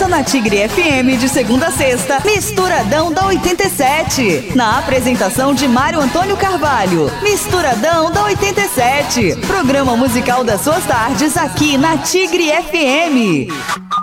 na Tigre FM de segunda a sexta, Misturadão da 87. Na apresentação de Mário Antônio Carvalho. Misturadão da 87. Programa musical das suas tardes aqui na Tigre FM.